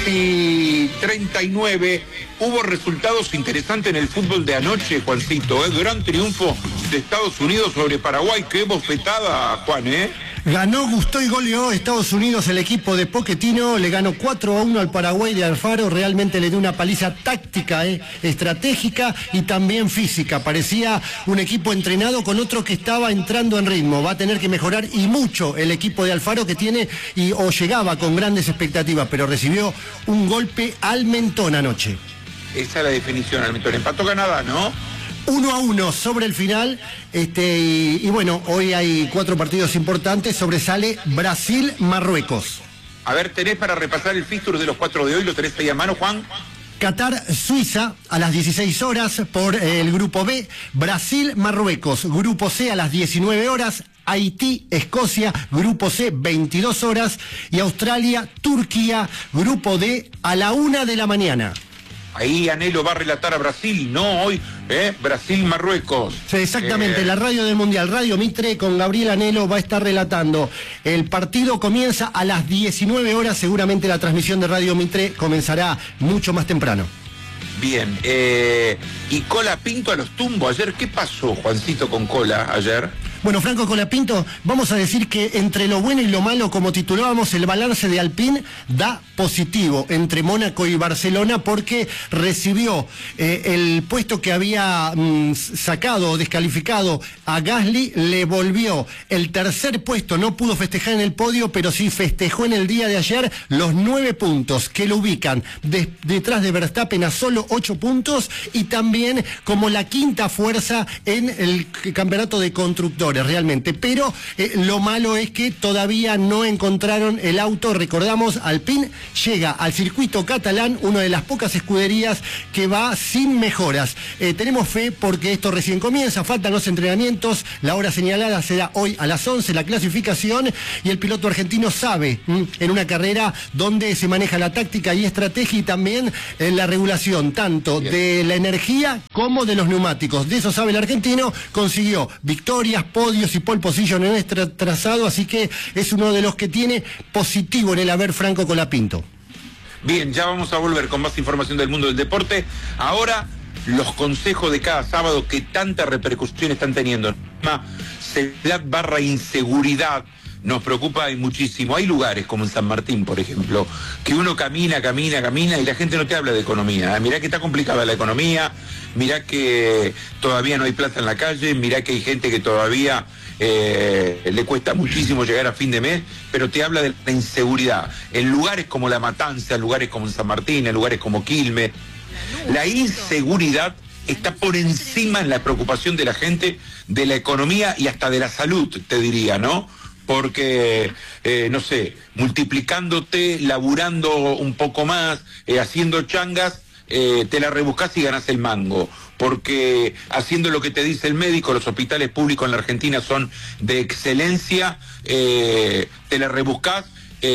y 39. Hubo resultados interesantes en el fútbol de anoche, Juancito. Gran triunfo de Estados Unidos sobre Paraguay. Qué bofetada, Juan, Ganó, gustó y goleó Estados Unidos. El equipo de Pochettino le ganó 4-1 al Paraguay de Alfaro. Realmente le dio una paliza táctica, estratégica y también física. Parecía un equipo entrenado con otro que estaba entrando en ritmo. Va a tener que mejorar y mucho el equipo de Alfaro, que tiene o llegaba con grandes expectativas, pero recibió un golpe al mentón anoche. Esa es la definición, al mentón. Empató Canadá, ¿no? 1-1 sobre el final, y bueno, hoy hay 4 partidos importantes. Sobresale Brasil-Marruecos. A ver, ¿tenés para repasar el fixture de los 4 de hoy? ¿Lo tenés ahí a mano, Juan? Qatar-Suiza a las 16 horas por el grupo B. Brasil-Marruecos, grupo C a las 19 horas. Haití-Escocia, grupo C, 22 horas. Y Australia-Turquía, grupo D, a la 1 de la mañana. Ahí Anhelo va a relatar a Brasil, no hoy, Brasil-Marruecos. Sí, exactamente, la radio del Mundial, Radio Mitre, con Gabriel Anhelo va a estar relatando. El partido comienza a las 19 horas, seguramente la transmisión de Radio Mitre comenzará mucho más temprano. Bien, y Colapinto a los tumbos ayer. ¿Qué pasó, Juancito, con Cola ayer? Bueno, Franco Colapinto, vamos a decir que entre lo bueno y lo malo, como titulábamos, el balance de Alpine da positivo entre Mónaco y Barcelona, porque recibió el puesto que había sacado o descalificado a Gasly, le volvió el tercer puesto. No pudo festejar en el podio, pero sí festejó en el día de ayer los 9 puntos que lo ubican detrás de Verstappen a solo 8 puntos, y también como la quinta fuerza en el campeonato de constructores. Realmente, pero lo malo es que todavía no encontraron el auto. Recordamos, Alpine llega al circuito catalán, una de las pocas escuderías que va sin mejoras. Tenemos fe porque esto recién comienza, faltan los entrenamientos, la hora señalada será hoy a las 11, la clasificación, y el piloto argentino sabe, en una carrera donde se maneja la táctica y estrategia, y también la regulación tanto de la energía como de los neumáticos. De eso sabe el argentino, consiguió victorias, podios y pole position en este trazado, así que es uno de los que tiene positivo en el haber Franco Colapinto. Bien, ya vamos a volver con más información del mundo del deporte. Ahora, los consejos de cada sábado que tanta repercusión están teniendo. Seguridad / inseguridad nos preocupa y muchísimo. Hay lugares como en San Martín, por ejemplo, que uno camina y la gente no te habla de economía. Mirá que está complicada la economía, mirá que todavía no hay plata en la calle, mirá que hay gente que todavía le cuesta muchísimo llegar a fin de mes, pero te habla de la inseguridad. En lugares como La Matanza, en lugares como en San Martín, en lugares como Quilmes, la inseguridad está por encima en la preocupación de la gente, de la economía y hasta de la salud, te diría, ¿no? Porque, no sé, multiplicándote, laburando un poco más, haciendo changas, te la rebuscás y ganás el mango. Porque haciendo lo que te dice el médico, los hospitales públicos en la Argentina son de excelencia, te la rebuscás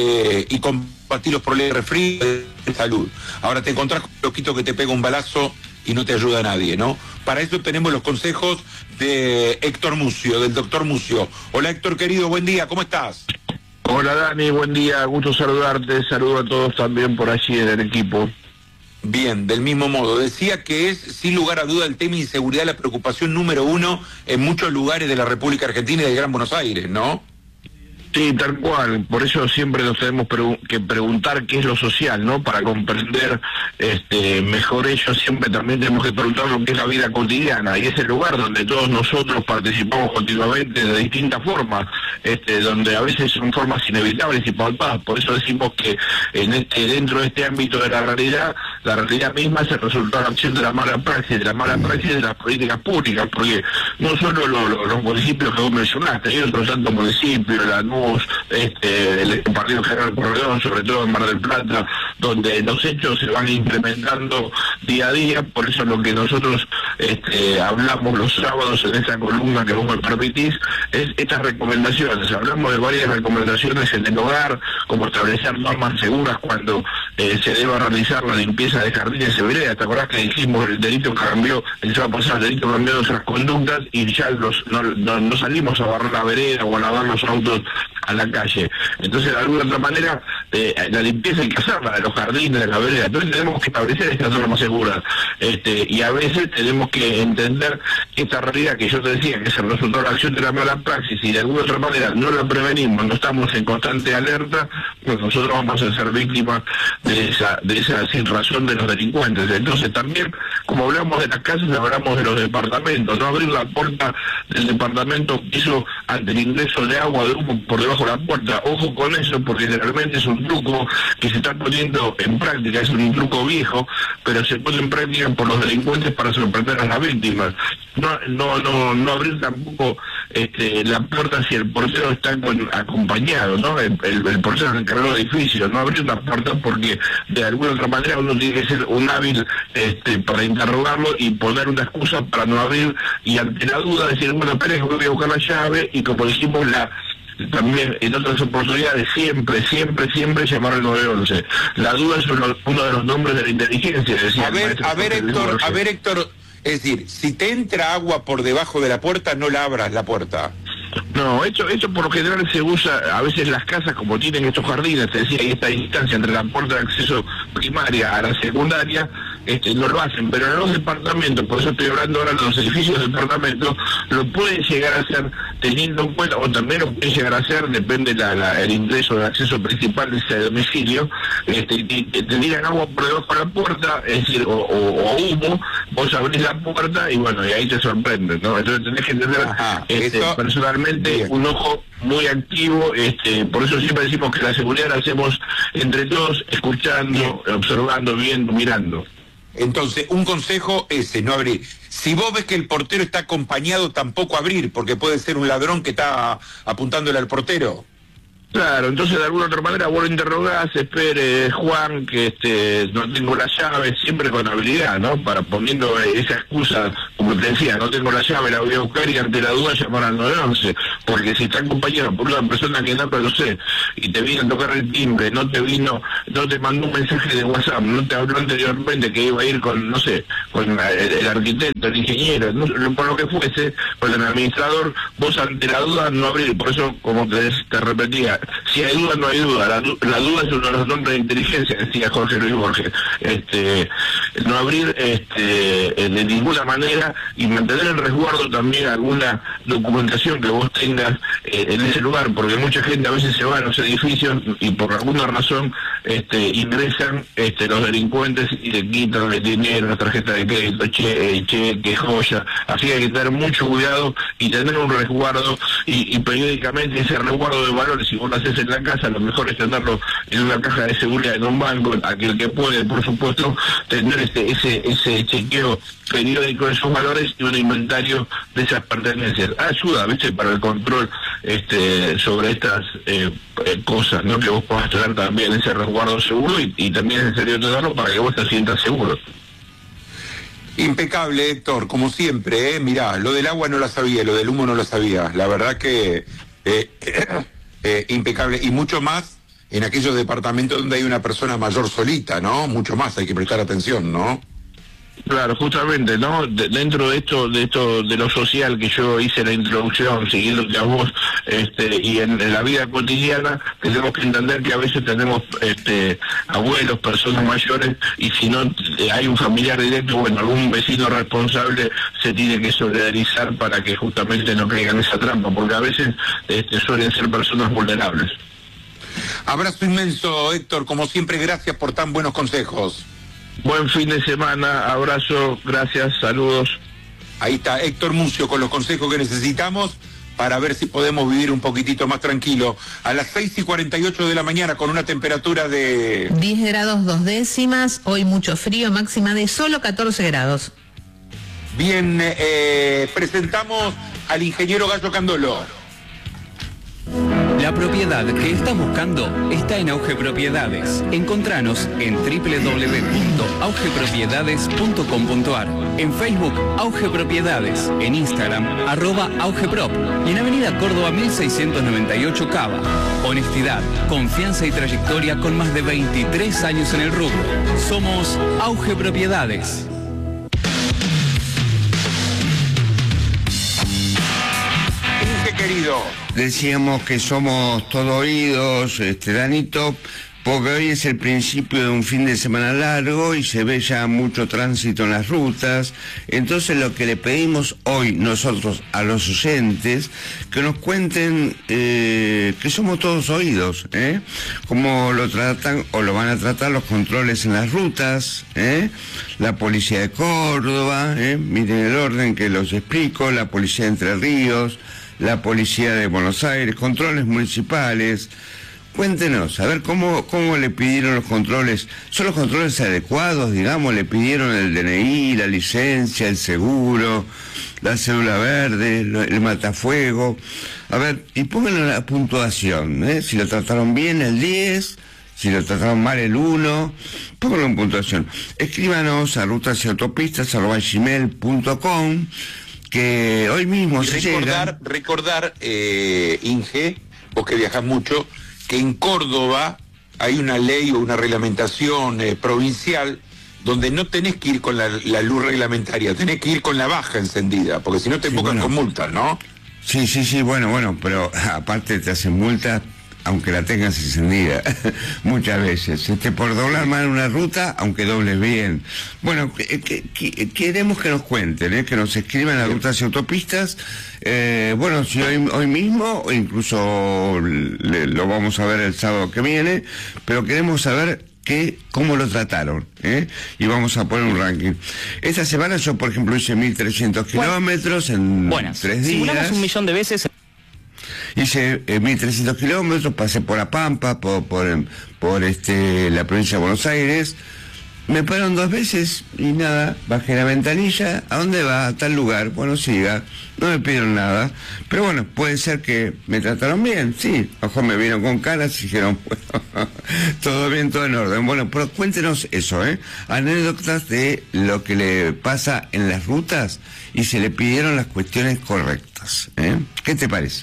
y combatís los problemas de resfrío, de salud. Ahora te encontrás con un loquito que te pega un balazo y no te ayuda a nadie, ¿no? Para eso tenemos los consejos de Héctor Mucio, del doctor Mucio. Hola Héctor, querido, buen día, ¿cómo estás? Hola Dani, buen día, gusto saludarte, saludo a todos también por allí en el equipo. Bien, del mismo modo, decía que es sin lugar a duda el tema de inseguridad la preocupación número 1 en muchos lugares de la República Argentina y del Gran Buenos Aires, ¿no? Sí, tal cual, por eso siempre nos tenemos que preguntar qué es lo social, ¿no? Para comprender mejor ello, siempre también tenemos que preguntar lo que es la vida cotidiana, y es el lugar donde todos nosotros participamos continuamente de distintas formas, donde a veces son formas inevitables y palpadas. Por eso decimos que dentro de este ámbito de la realidad misma es el resultado de la acción de la mala praxis, de las políticas públicas, porque no solo los municipios que vos mencionaste, hay otros tantos municipios, Lanús, el Partido General Corredor, sobre todo en Mar del Plata, donde los hechos se van implementando día a día. Por eso lo que nosotros hablamos los sábados en esta columna que vos me permitís es estas recomendaciones. Hablamos de varias recomendaciones en el hogar, como establecer normas seguras cuando se deba realizar la limpieza de jardines y veredas. ¿Te acordás que dijimos el delito cambió, el sábado pasado el delito cambió nuestras conductas y ya no salimos a barrer la vereda o a lavar los autos a la calle? Entonces, de alguna otra manera, la limpieza hay que hacerla de los jardines, de la vereda. Entonces tenemos que establecer estas normas seguras. Y a veces tenemos que entender que esta realidad que yo te decía, que es el resultado de la acción de la mala praxis, y de alguna otra manera no la prevenimos, no estamos en constante alerta, pues nosotros vamos a ser víctimas de esa sin razón de los delincuentes. Entonces también, como hablamos de las casas, hablamos de los departamentos. No abrir la puerta del departamento piso ante el ingreso de agua, de humo por debajo de la puerta. Ojo con eso, porque generalmente es un truco que se está poniendo en práctica, es un truco viejo, pero se pone en práctica por los delincuentes para sorprender a las víctimas. No abrir tampoco la puerta si el portero está acompañado, ¿no? El portero es el encargado del edificio. No abrir la puerta porque de alguna otra manera uno tiene que ser un hábil para interrogarlo y poner una excusa para no abrir, y ante la duda decir, bueno, espera que voy a buscar la llave, y como dijimos también en otras oportunidades, siempre llamar al 911. La duda es uno de los nombres de la inteligencia, decía. A ver, Héctor, es decir, si te entra agua por debajo de la puerta, no la abras la puerta. No, esto por lo general se usa, a veces las casas como tienen estos jardines, te decía, hay esta distancia entre la puerta de acceso primaria a la secundaria, no lo hacen, pero en los departamentos, por eso estoy hablando ahora de los edificios de departamentos, lo pueden llegar a hacer teniendo en cuenta, o también lo pueden llegar a hacer, depende el ingreso del acceso principal de ese domicilio, te tiran agua por debajo de la puerta, es decir, o humo, vos abrís la puerta y bueno, y ahí te sorprende, ¿no? Entonces tenés que entender, personalmente, bien, un ojo muy activo, por eso siempre decimos que la seguridad la hacemos entre todos, escuchando, observando, viendo, mirando. Entonces, un consejo ese, no abrir. Si vos ves que el portero está acompañado, tampoco abrir, porque puede ser un ladrón que está apuntándole al portero. Claro, entonces de alguna otra manera vos lo interrogás, espere Juan, que no tengo la llave, siempre con habilidad, ¿no? Para poniendo esa excusa, como te decía, no tengo la llave, la voy a buscar, y ante la duda llamar al 911, porque si está acompañado por una persona que no conoce y te vino a tocar el timbre, no te mandó un mensaje de WhatsApp, no te habló anteriormente que iba a ir con, no sé, con el arquitecto, el ingeniero, por lo que fuese, con el administrador, vos ante la duda no abrir. Por eso, como te repetía, si hay duda, no hay duda. La duda es uno de los nombres de inteligencia, decía Jorge Luis Borges. No abrir de ninguna manera, y mantener en resguardo también alguna documentación que vos tengas en ese lugar, porque mucha gente a veces se va a los edificios y por alguna razón ingresan los delincuentes y le quitan el dinero, la tarjeta de crédito, cheque, joya. Así que hay que tener mucho cuidado y tener un resguardo, y periódicamente ese resguardo de valores, si vos lo haces en la casa, lo mejor es tenerlo en una caja de seguridad, en un banco, aquel que puede, por supuesto, tener ese chequeo periódico de esos valores y un inventario de esas pertenencias. Ayuda, ¿viste?, para el control sobre estas cosas, ¿no?, que vos puedas tener también ese resguardo seguro, y también es necesario tenerlo para que vos te sientas seguro. Impecable, Héctor, como siempre, mirá, lo del agua no lo sabía, lo del humo no lo sabía, la verdad que impecable, y mucho más en aquellos departamentos donde hay una persona mayor solita, ¿no? Mucho más, hay que prestar atención, ¿no? Claro, justamente, ¿no? Dentro de esto de lo social que yo hice la introducción, siguiéndote a vos, y en la vida cotidiana, tenemos que entender que a veces tenemos abuelos, personas mayores, y si no hay un familiar directo, bueno, algún vecino responsable se tiene que solidarizar para que justamente no caigan en esa trampa, porque a veces suelen ser personas vulnerables. Abrazo inmenso, Héctor, como siempre, gracias por tan buenos consejos. Buen fin de semana, abrazo, gracias, saludos. Ahí está Héctor Mucio con los consejos que necesitamos para ver si podemos vivir un poquitito más tranquilo. A las 6:48 de la mañana, con una temperatura de 10 grados 2 décimas, hoy mucho frío, máxima de solo 14 grados. Bien, presentamos al ingeniero Gallo Candolo. La propiedad que estás buscando está en Auge Propiedades. Encontranos en www.augepropiedades.com.ar, en Facebook Auge Propiedades, en Instagram @augeprop y en Avenida Córdoba 1698 Cava. Honestidad, confianza y trayectoria con más de 23 años en el rubro. Somos Auge Propiedades. Querido. Decíamos que somos todo oídos, Danito, porque hoy es el principio de un fin de semana largo y se ve ya mucho tránsito en las rutas. Entonces lo que le pedimos hoy nosotros a los oyentes, que nos cuenten que somos todos oídos, cómo lo tratan o lo van a tratar los controles en las rutas, la policía de Córdoba, miren el orden que los explico, la policía de Entre Ríos, la policía de Buenos Aires, controles municipales. Cuéntenos, a ver, ¿cómo le pidieron los controles? ¿Son los controles adecuados, digamos? ¿Le pidieron el DNI, la licencia, el seguro, la cédula verde, el matafuego? A ver, y pónganle la puntuación, si lo trataron bien, el 10, si lo trataron mal, el 1, pónganlo en puntuación. Escríbanos a rutasyautopistas@gmail.com, que hoy mismo se llega. Recordar, Inge, vos que viajás mucho, que en Córdoba hay una ley o una reglamentación provincial donde no tenés que ir con la luz reglamentaria, tenés que ir con la baja encendida, porque si no te empujan con multas, ¿no? Sí, bueno, pero aparte te hacen multas aunque la tengas encendida, muchas veces, por doblar mal una ruta, aunque dobles bien. Bueno, queremos que nos cuenten, que nos escriban a Rutas y Autopistas, bueno, si hoy mismo, o incluso lo vamos a ver el sábado que viene, pero queremos saber cómo lo trataron, y vamos a poner un ranking. Esta semana yo, por ejemplo, hice 1.300 kilómetros en 3 días. Simulamos 1.000.000 de veces. Hice 1.300 kilómetros, pasé por La Pampa, por la provincia de Buenos Aires. Me pararon 2 veces y nada, bajé la ventanilla. ¿A dónde va? A tal lugar. Bueno, siga. No me pidieron nada. Pero bueno, puede ser que me trataron bien. Sí, ojo, me vieron con caras y dijeron, bueno, todo bien, todo en orden. Bueno, pero cuéntenos eso, anécdotas de lo que le pasa en las rutas y se le pidieron las cuestiones correctas. ¿Qué te parece?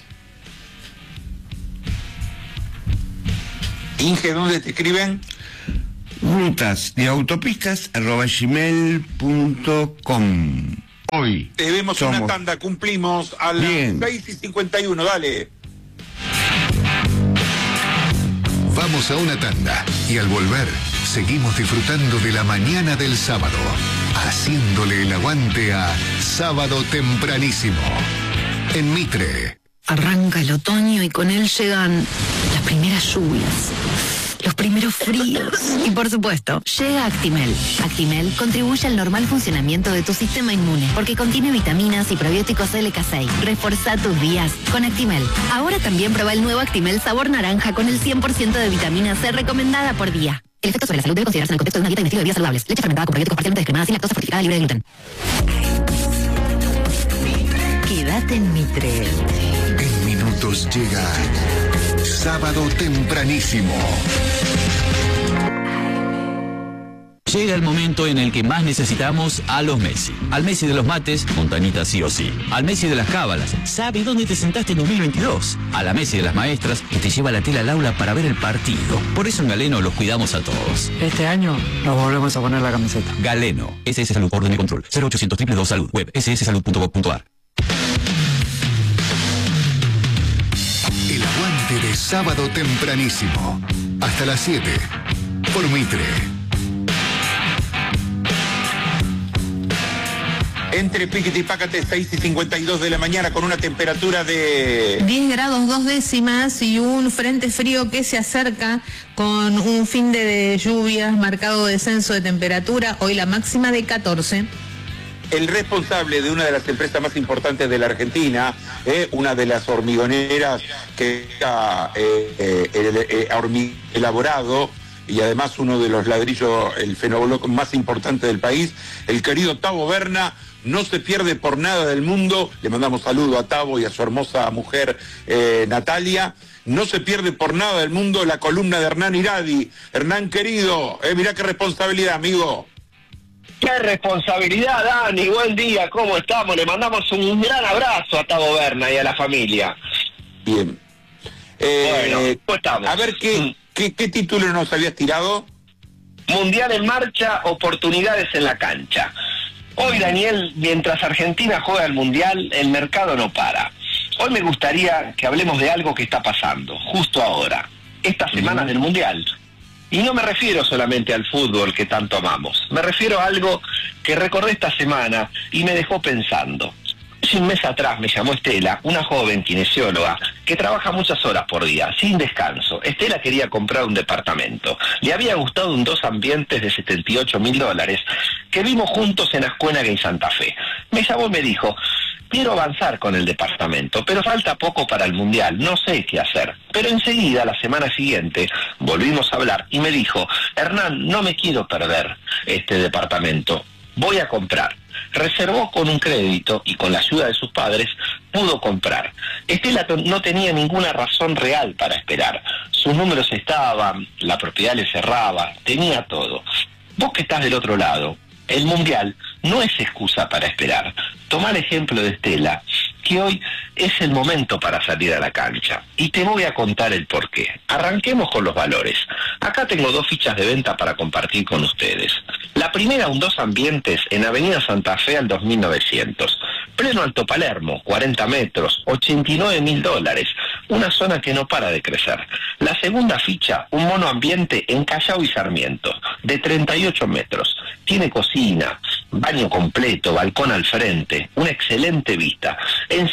Inge, ¿dónde te escriben? Rutas y autopistas @gmail.com. Hoy debemos una tanda, cumplimos a las 6:51, dale. Vamos a una tanda y al volver seguimos disfrutando de la mañana del sábado, haciéndole el aguante a Sábado Tempranísimo en Mitre. Arranca el otoño y con él llegan las primeras lluvias, los primeros fríos. Y por supuesto, llega Actimel. Actimel contribuye al normal funcionamiento de tu sistema inmune porque contiene vitaminas y probióticos LK6. Reforza tus días con Actimel. Ahora también prueba el nuevo Actimel sabor naranja con el 100% de vitamina C recomendada por día. El efecto sobre la salud debe considerarse en el contexto de una dieta y un estilo de vida saludables. Leche fermentada con probióticos parcialmente descremada, sin lactosa, fortificada, libre de gluten. Quédate en Mitre. En minutos llega Sábado Tempranísimo. Llega el momento en el que más necesitamos a los Messi. Al Messi de los mates, montañita sí o sí. Al Messi de las cábalas, sabe dónde te sentaste en 2022. A la Messi de las maestras, que te lleva la tela al aula para ver el partido. Por eso en Galeno los cuidamos a todos. Este año nos volvemos a poner la camiseta. Galeno, SS Salud, orden de control. 0800 222 Salud, web sssalud.gov.ar. El aguante de Sábado Tempranísimo. Hasta las 7. Por Mitre. Entre Piquete y Pácate, 6:52 de la mañana, con una temperatura de 10 grados 2 décimas y un frente frío que se acerca con un fin de lluvias, marcado descenso de temperatura, hoy la máxima de 14. El responsable de una de las empresas más importantes de la Argentina, una de las hormigoneras que ha elaborado, y además uno de los ladrillos, el fenobloque más importante del país, el querido Tavo Berna, no se pierde por nada del mundo. Le mandamos saludo a Tavo y a su hermosa mujer Natalia. No se pierde por nada del mundo la columna de Hernán Iradi. Hernán querido, mirá qué responsabilidad, amigo. Qué responsabilidad, Dani. Buen día, ¿cómo estamos? Le mandamos un gran abrazo a Tavo Berna y a la familia. Bien. Bueno, ¿cómo estamos? A ver, ¿qué título nos habías tirado? Mundial en marcha, oportunidades en la cancha. Hoy, Daniel, mientras Argentina juega el Mundial, el mercado no para. Hoy me gustaría que hablemos de algo que está pasando, justo ahora. Estas semanas del Mundial. Y no me refiero solamente al fútbol que tanto amamos, me refiero a algo que recordé esta semana y me dejó pensando. Hace un mes atrás me llamó Estela, una joven kinesióloga que trabaja muchas horas por día, sin descanso. Estela quería comprar un departamento. Le había gustado un 2 ambientes de $78.000 que vimos juntos en Ascuénaga y Santa Fe. Me llamó y me dijo: quiero avanzar con el departamento, pero falta poco para el Mundial, no sé qué hacer. Pero enseguida, la semana siguiente, volvimos a hablar y me dijo: Hernán, no me quiero perder este departamento, voy a comprar. Reservó con un crédito y con la ayuda de sus padres pudo comprar. Estela no tenía ninguna razón real para esperar. Sus números estaban, la propiedad le cerraba, tenía todo. Vos que estás del otro lado, el Mundial no es excusa para esperar. Tomá el ejemplo de Estela, que hoy es el momento para salir a la cancha. Y te voy a contar el porqué. Arranquemos con los valores. Acá tengo 2 fichas de venta para compartir con ustedes. La primera, un 2 ambientes en Avenida Santa Fe al 2900. Pleno Alto Palermo, 40 metros, $89.000. Una zona que no para de crecer. La segunda ficha, un mono ambiente en Callao y Sarmiento, de 38 metros. Tiene cocina, baño completo, balcón al frente, una excelente vista, en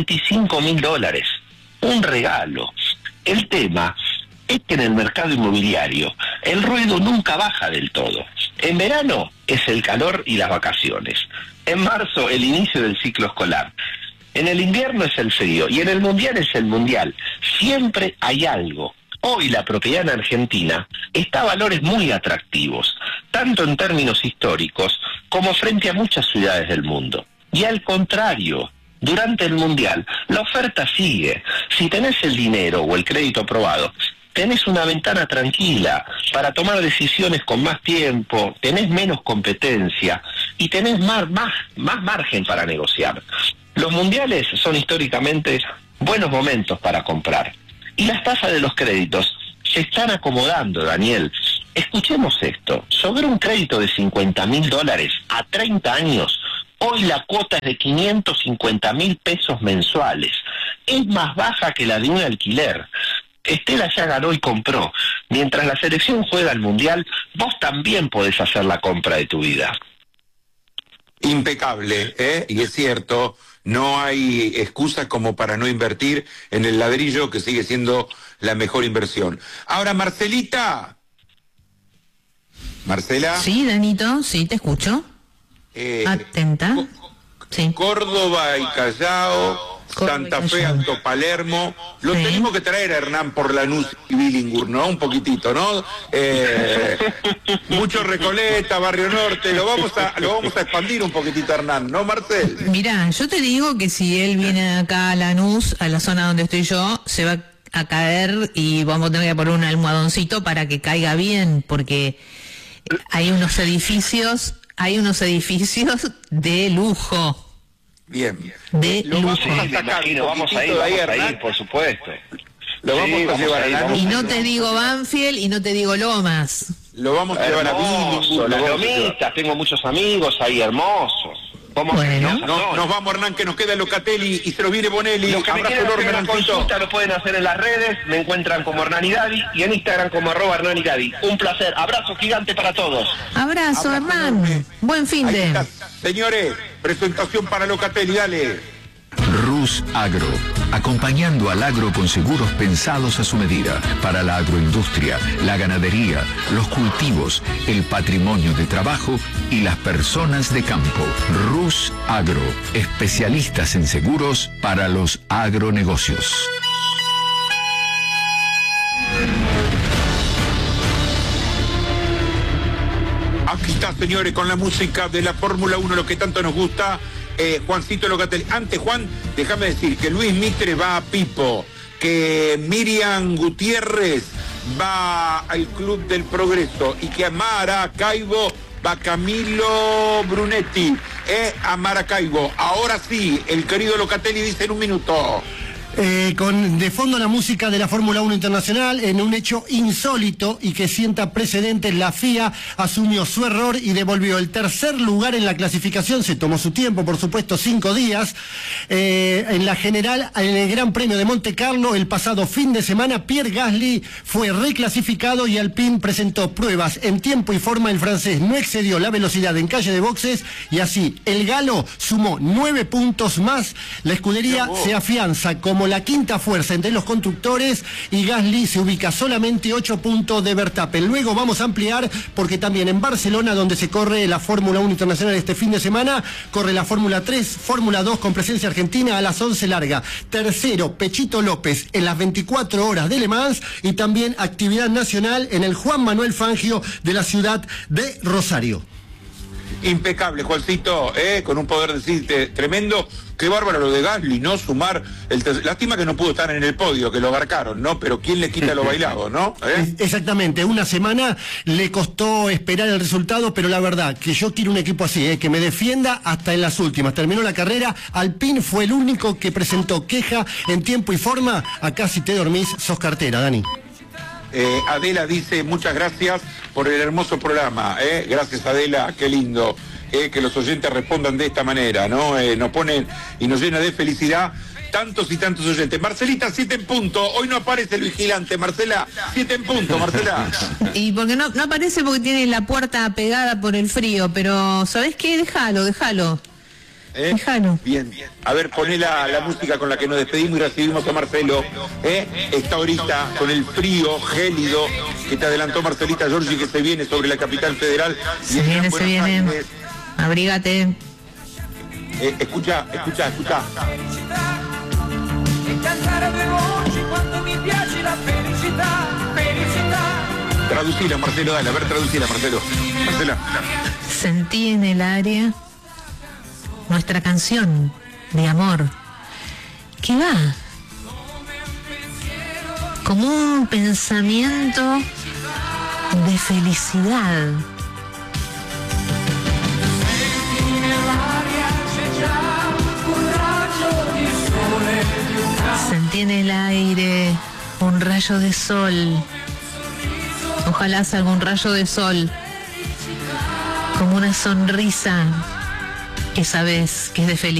$55.000. Un regalo. El tema es que en el mercado inmobiliario el ruido nunca baja del todo. En verano es el calor y las vacaciones. En marzo el inicio del ciclo escolar. En el invierno es el frío y en el mundial es el mundial. Siempre hay algo. Hoy la propiedad en Argentina está a valores muy atractivos, tanto en términos históricos como frente a muchas ciudades del mundo. Y al contrario, durante el mundial la oferta sigue. Si tenés el dinero o el crédito aprobado, tenés una ventana tranquila para tomar decisiones con más tiempo, tenés menos competencia y tenés más margen para negociar. Los mundiales son históricamente buenos momentos para comprar. Y las tasas de los créditos se están acomodando, Daniel. Escuchemos esto. Sobre un crédito de $50.000 a 30 años, hoy la cuota es de $550.000 mensuales. Es más baja que la de un alquiler. Estela ya ganó y compró. Mientras la selección juega al Mundial, vos también podés hacer la compra de tu vida. Impecable, ¿eh? Y es cierto, no hay excusa como para no invertir en el ladrillo, que sigue siendo la mejor inversión. Ahora, Marcelita. ¿Marcela? Sí, Danito, sí, te escucho. Atenta. Sí. Córdoba y Callao, Santa Fe, Alto Palermo. Lo tenemos que traer a Hernán por Lanús y Billingur, ¿no? Un poquitito, ¿no? Mucho Recoleta, Barrio Norte. Lo vamos a expandir un poquitito, Hernán, ¿no, Marcel? Mirá, yo te digo que si él viene acá a Lanús, a la zona donde estoy yo, se va a caer y vamos a tener que poner un almohadoncito para que caiga bien, porque hay unos edificios de lujo. Bien. De lujo. Vamos a ir, por supuesto. Lo vamos a llevar a Lanús. Y no te digo Banfield y no te digo Lomas. Lo vamos a llevar a Billingur. Las Lomitas, tengo muchos amigos ahí hermosos. Bueno. Nos vamos, Hernán, que nos queda Locatelli y se lo viene Bonelli. Los que me quieran hacer una consulta lo pueden hacer en las redes, me encuentran como Hernán y Daddy y en Instagram como @Hernán y Daddy. Un placer, abrazo gigante para todos. Abrazo, Hernán. Enorme. Buen fin de. Señores, presentación para Locatelli, dale. Rus Agro, acompañando al agro con seguros pensados a su medida, para la agroindustria, la ganadería, los cultivos, el patrimonio de trabajo y las personas de campo. Rus Agro, especialistas en seguros para los agronegocios. Aquí está, señores, con la música de la Fórmula 1, lo que tanto nos gusta. Juancito Locatelli. Antes, Juan, déjame decir que Luis Mitre va a Pipo, que Miriam Gutiérrez va al Club del Progreso y que a Maracaibo va Camilo Brunetti a Maracaibo. Ahora sí, el querido Locatelli dice en un minuto. De fondo la música de la Fórmula 1 Internacional, en un hecho insólito y que sienta precedentes, la FIA asumió su error y devolvió el tercer lugar en la clasificación. Se tomó su tiempo, por supuesto, 5 días. En la general, en el Gran Premio de Monte Carlo, el pasado fin de semana, Pierre Gasly fue reclasificado y Alpine presentó pruebas en tiempo y forma. El francés no excedió la velocidad en calle de boxes y así el galo sumó 9 puntos más. La escudería se afianza como la quinta fuerza entre los constructores y Gasly se ubica solamente 8 puntos de Verstappen. Luego vamos a ampliar porque también en Barcelona, donde se corre la Fórmula 1 Internacional este fin de semana, corre la Fórmula 3, Fórmula 2 con presencia argentina a las 11 larga. Tercero, Pechito López en las 24 horas de Le Mans y también actividad nacional en el Juan Manuel Fangio de la ciudad de Rosario. Impecable, Juancito, con un poder decirte tremendo. Qué bárbaro lo de Gasly, ¿no? Sumar lástima que no pudo estar en el podio, que lo abarcaron, ¿no? Pero ¿quién le quita lo bailado, no? Exactamente, una semana le costó esperar el resultado, pero la verdad que yo quiero un equipo así, que me defienda hasta en las últimas. Terminó la carrera, Alpine fue el único que presentó queja en tiempo y forma. Acá si te dormís, sos cartera, Dani. Adela dice, muchas gracias por el hermoso programa, gracias Adela, qué lindo, que los oyentes respondan de esta manera, ¿no? Nos ponen y nos llena de felicidad tantos y tantos oyentes. Marcelita, 7 en punto, hoy no aparece el vigilante, Marcela, 7 en punto, Marcela. Y porque no aparece porque tiene la puerta pegada por el frío, pero ¿sabés qué? Déjalo. Déjalo. Bien. A ver, poné la música con la que nos despedimos y recibimos a Marcelo. Está ahorita con el frío gélido que te adelantó Marcelita Giorgi, que se viene sobre la capital federal. Se viene. Abrígate. Escucha. Traducila, Marcelo, dale, a ver, traducila, Marcelo. Marcela. Sentí en el aire nuestra canción de amor, que va como un pensamiento de felicidad. Sentí en el aire un rayo de sol. Ojalá salga un rayo de sol, como una sonrisa que sabes que es de felicidad.